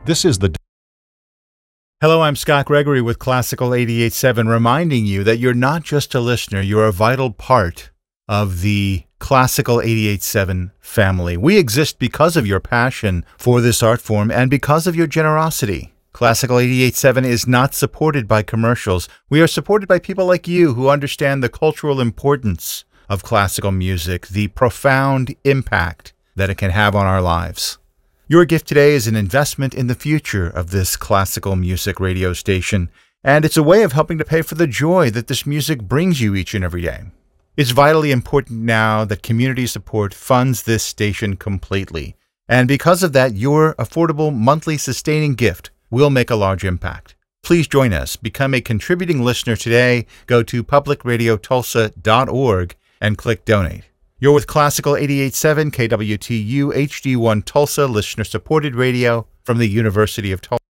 This is the Hello, I'm Scott Gregory with Classical 88.7, reminding you that you're not just a listener, you're a vital part of the Classical 88.7 family. We exist because of your passion for this art form and because of your generosity. Classical 88.7 is not supported by commercials. We are supported by people like you who understand the cultural importance of classical music, the profound impact that it can have on our lives. Your gift today is an investment in the future of this classical music radio station, and it's a way of helping to pay for the joy that this music brings you each and every day. It's vitally important now that community support funds this station completely, and because of that, your affordable monthly sustaining gift will make a large impact. Please join us. Become a contributing listener today. Go to publicradiotulsa.org and click Donate. You're with Classical 88.7 KWTU HD1 Tulsa, listener-supported radio from the University of Tulsa.